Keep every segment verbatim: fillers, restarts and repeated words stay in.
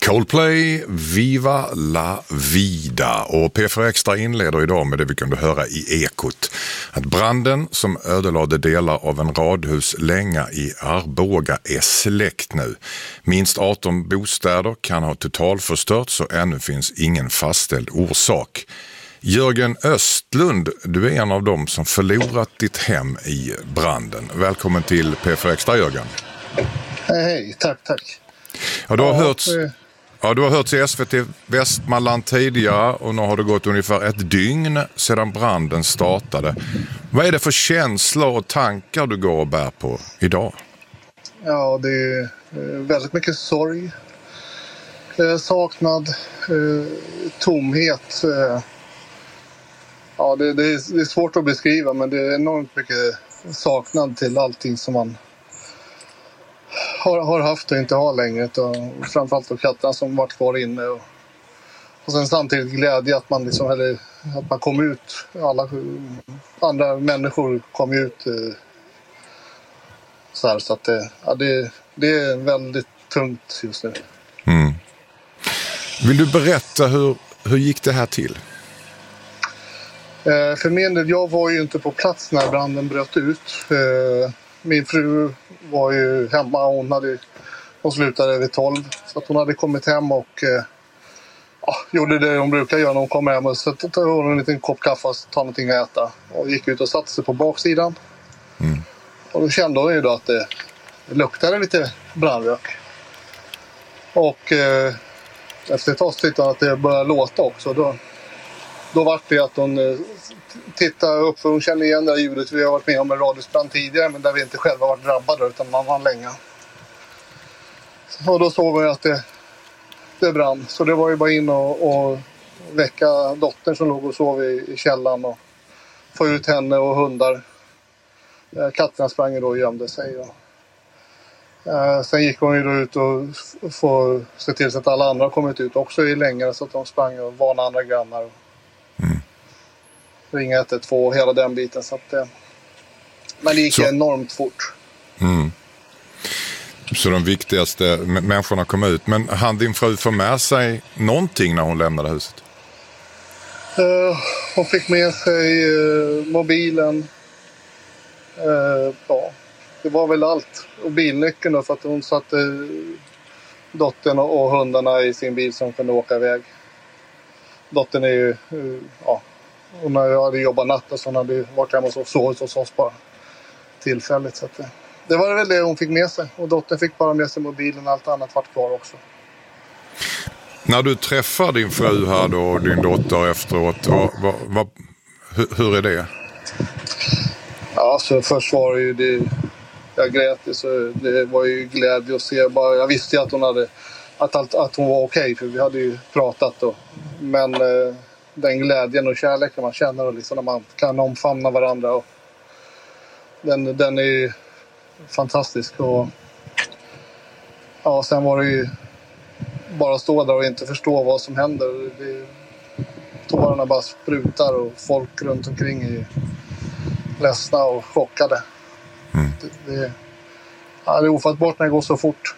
Coldplay, Viva la vida, och P fyra Extra inleder idag med det vi kunde höra i Ekot. Att branden som ödelade delar av en radhuslänga i Arboga är släckt nu. Minst arton bostäder kan ha totalförstörts och ännu finns ingen fastställd orsak. Jörgen Östlund, du är en av dem som förlorat ditt hem i branden. Välkommen till P fyra Extra, Jörgen. Hej, hej. Tack, tack. Ja, du har, ja, hörts, ja, du har hörts i S V T Västmanland tidigare och nu har det gått ungefär ett dygn sedan branden startade. Vad är det för känslor och tankar du går och bär på idag? Ja, det är väldigt mycket sorg, saknad, tomhet. Ja, det, det, är, det är svårt att beskriva, men det är enormt mycket saknad till allting som man har, har haft och inte har längre. Och framförallt då katterna som varit kvar inne. Och, och sen samtidigt glädje att man, liksom, eller, att man kom ut. Alla andra människor kom ut. Så, här, så att det, ja, det, det är väldigt tungt just nu. Mm. Vill du berätta hur, hur gick det här till? Eh, för min del, jag var ju inte på plats när branden bröt ut. Eh, min fru var ju hemma, hon, hade, hon slutade vid tolv. Så att hon hade kommit hem och eh, ja, gjorde det hon brukar göra när hon kommer hem. Och så tog hon en liten kopp kaffe och tog någonting att äta. Och gick ut och satte sig på baksidan. Mm. Och då kände hon ju då att det luktade lite brandrök. Och eh, efter ett tag tyckte hon att det började låta också. Då, då var det att hon eh, tittade upp, för hon kände igen det här ljudet. Vi har varit med om en radhusbrand tidigare, men där vi inte själva varit drabbade utan man var länge. Och då såg hon att det, det brann. Så det var ju bara in och, och väcka dottern som låg och sov i, i källaren och få ut henne och hundar. Katterna sprang då och gömde sig. Och, eh, sen gick hon ju då ut och f- få se till så att alla andra kommit ut också i längre, så att de sprang och varnade andra grannar. Och mm. ringa ett ett två och hela den biten. Så att, eh, men det gick så enormt fort. Mm. Så de viktigaste m- människorna kom ut. Men hann din fru få med sig någonting när hon lämnade huset? Uh, hon fick med sig uh, mobilen. Uh, ja, det var väl allt. Och bilnyckeln då, för att hon satte dottern och, och hundarna i sin bil som kunde åka iväg. Dottern är ju, uh, ja, hon hade jobbat natt och så hon hade varit hemma och sovit hos oss bara tillfälligt. Så att, uh, det var väl det hon fick med sig. Och dottern fick bara med sig mobilen och allt annat vart kvar också. När du träffar din fru här då och din dotter efteråt, vad, vad, vad, hur, hur är det? Ja, så först var det ju det, jag grät, så det var ju glädje att se. Bara, jag visste ju att hon, hade, att, allt, att hon var okej, för vi hade ju pratat då. Men eh, den glädjen och kärleken man känner och liksom, när man kan omfamna varandra. Och den, den är ju fantastisk. Och, ja, sen var det ju bara stå där och inte förstå vad som händer. Det, tårarna bara sprutar och folk runt omkring är ledsna och chockade. Mm. Det, det, ja, det är ofattbart när det går så fort.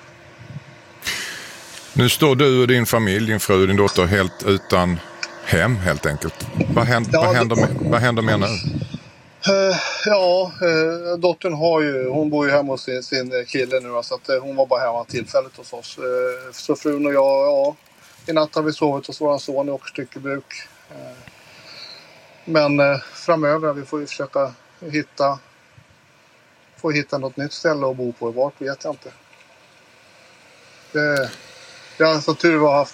Nu står du och din familj, din fru och din dotter helt utan hem helt enkelt. Vad händer, ja, vad händer, med, vad händer med nu? Uh, ja, uh, dottern har ju, hon bor ju hemma hos sin, sin kille nu, så att, uh, hon var bara hemma tillfälligt hos oss. Uh, så frun och jag, ja, i natt har vi sovit hos våran son i Åkerstyckebruk. Uh, men uh, framöver, vi får ju försöka hitta få hitta något nytt ställe att bo på. Vart vet jag inte. Det, det är alltså tur vi har haft